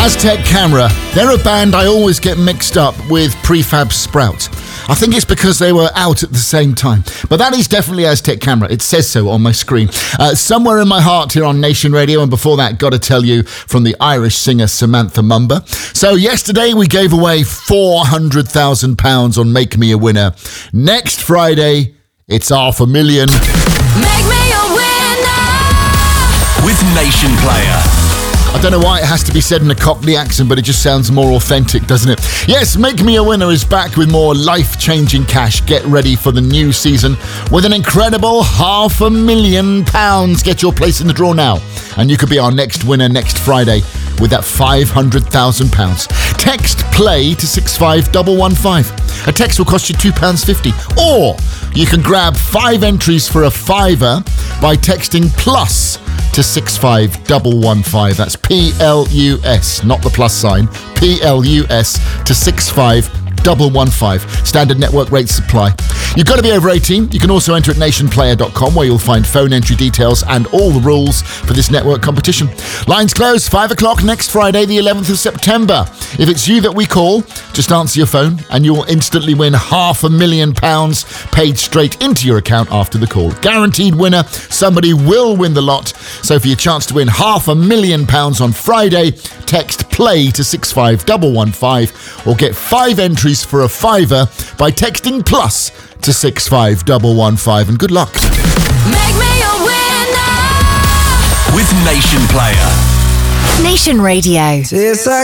Aztec Camera. They're a band I always get mixed up with Prefab Sprout. I think it's because they were out at the same time. But that is definitely Aztec Camera. It says so on my screen. Somewhere in My Heart here on Nation Radio. And before that, Gotta Tell You from the Irish singer Samantha Mumba. So yesterday we gave away £400,000 on Make Me a Winner. Next Friday, it's $500,000. Make me a winner with Nation Player. I don't know why it has to be said in a Cockney accent, but it just sounds more authentic, doesn't it? Yes, Make Me a Winner is back with more life-changing cash. Get ready for the new season with an incredible £500,000. Get your place in the draw now, and you could be our next winner next Friday with that £500,000. Text PLAY to 65115. A text will cost you £2.50. Or you can grab 5 entries for a £5 by texting PLUS to 65115. That's PLUS, not the plus sign. PLUS to 65115. Standard network rates apply. You've got to be over 18. You can also enter at nationplayer.com, where you'll find phone entry details and all the rules for this network competition. Lines close 5 o'clock next Friday, the 11th of September. If it's you that we call, just answer your phone and you'll instantly win £500,000 paid straight into your account after the call. Guaranteed winner. Somebody will win the lot. So for your chance to win £500,000 on Friday, text PLAY to 65115 or get 5 entries for a £5 by texting PLUS to 65115. And good luck. Make me a winner with Nation Player. Nation Radio. Yes, I